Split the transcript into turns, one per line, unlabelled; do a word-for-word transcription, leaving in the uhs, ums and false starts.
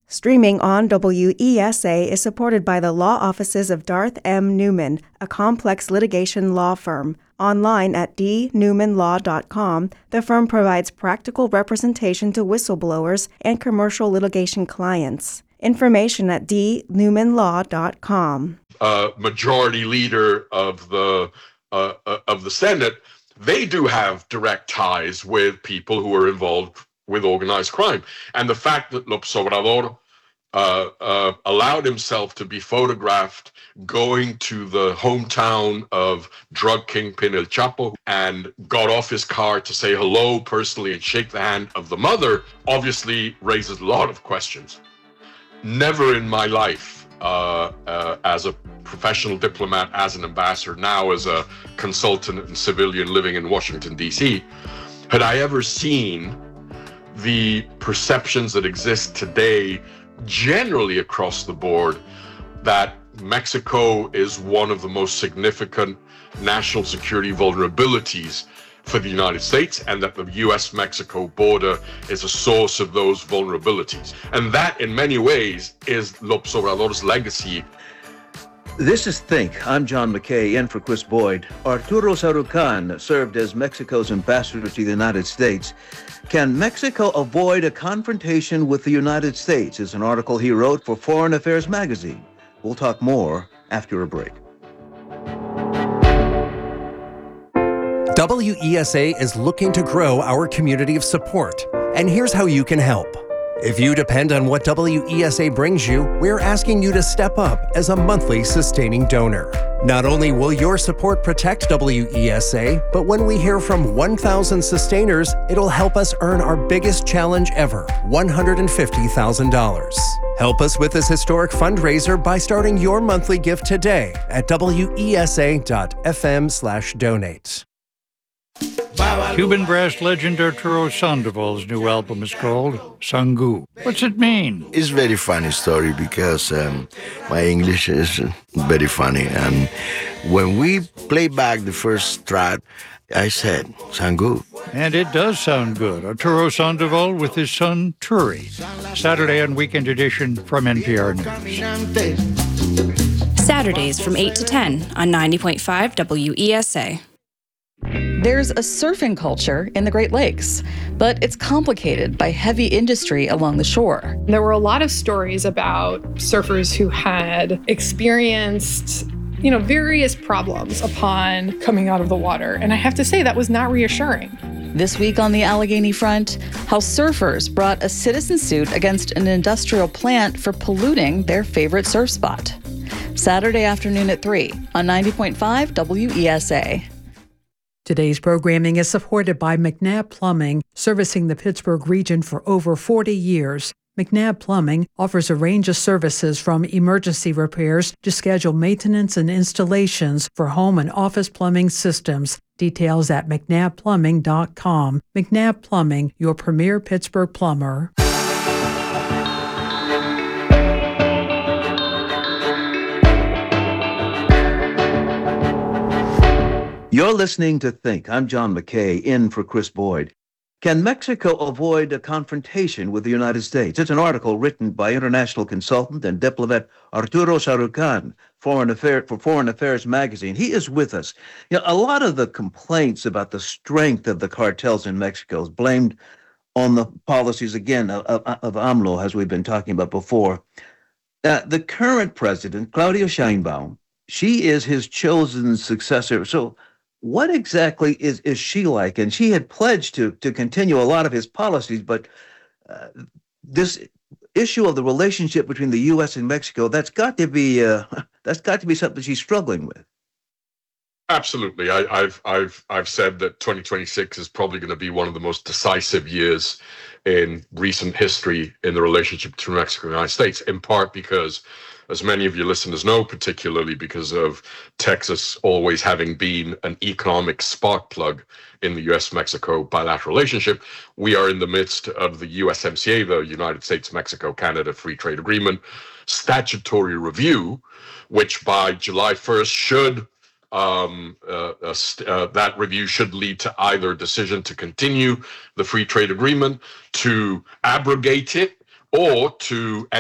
Streaming on W E S A is supported by the law offices of Darth M. Newman, a complex litigation law firm. Online at d newman law dot com, the firm provides practical representation to whistleblowers and commercial litigation clients. Information at d newman law dot com.
Uh, majority leader of the uh, uh, of the Senate, they do have direct ties with people who are involved with organized crime. And the fact that López Obrador uh, uh, allowed himself to be photographed going to the hometown of drug kingpin El Chapo and got off his car to say hello personally and shake the hand of the mother obviously raises a lot of questions. Never in my life, uh, uh, as a professional diplomat, as an ambassador, now as a consultant and civilian living in Washington, D C, had I ever seen the perceptions that exist today generally across the board that Mexico is one of the most significant national security vulnerabilities for the United States, and that the U S Mexico border is a source of those vulnerabilities. And that, in many ways, is López Obrador's legacy.
This is Think. I'm John McKay, in for Chris Boyd. Arturo Sarucán served as Mexico's ambassador to the United States. Can Mexico avoid a confrontation with the United States? Is an article he wrote for Foreign Affairs magazine. We'll talk more after a break.
W E S A is looking to grow our community of support, and here's how you can help. If you depend on what W E S A brings you, we're asking you to step up as a monthly sustaining donor. Not only will your support protect W E S A, but when we hear from one thousand sustainers, it'll help us earn our biggest challenge ever, one hundred fifty thousand dollars. Help us with this historic fundraiser by starting your monthly gift today at W E S A dot F M slash donate.
Cuban brass legend Arturo Sandoval's new album is called Sangu. What's it mean?
It's a very funny story because um, my English is very funny. And when we play back the first track, I said, Sangu.
And it does sound good. Arturo Sandoval with his son, Turi. Saturday and Weekend Edition from N P R News.
Saturdays from eight to ten on ninety point five W E S A.
There's a surfing culture in the Great Lakes, but it's complicated by heavy industry along the shore.
There were a lot of stories about surfers who had experienced, you know, various problems upon coming out of the water. And I have to say, that was not reassuring.
This week on the Allegheny Front, how surfers brought a citizen suit against an industrial plant for polluting their favorite surf spot. Saturday afternoon at three on ninety point five W E S A.
Today's programming is supported by McNabb Plumbing, servicing the Pittsburgh region for over forty years. McNabb Plumbing offers a range of services from emergency repairs to scheduled maintenance and installations for home and office plumbing systems. Details at mcnabb plumbing dot com. McNabb Plumbing, your premier Pittsburgh plumber.
You're listening to Think. I'm John McKay, in for Chris Boyd. Can Mexico avoid a confrontation with the United States? It's an article written by international consultant and diplomat Arturo Sarucán, Foreign Affair, for Foreign Affairs magazine. He is with us. You know, a lot of the complaints about the strength of the cartels in Mexico is blamed on the policies, again, of, of, of AMLO, as we've been talking about before. Uh, the current president, Claudia Sheinbaum, she is his chosen successor. So what exactly is, is she like? And she had pledged to, to continue a lot of his policies, but uh, this issue of the relationship between the U S and Mexico, that's got to be uh, that's got to be something she's struggling with.
Absolutely. I, I've I've I've said that twenty twenty-six is probably going to be one of the most decisive years in recent history in the relationship between Mexico and the United States, in part because, as many of your listeners know, particularly because of Texas always having been an economic spark plug in the U S Mexico bilateral relationship, we are in the midst of the U S M C A, the United States Mexico Canada Free Trade Agreement, statutory review, which by July first should Um, uh, uh, uh, that review should lead to either a decision to continue the free trade agreement, to abrogate it, or to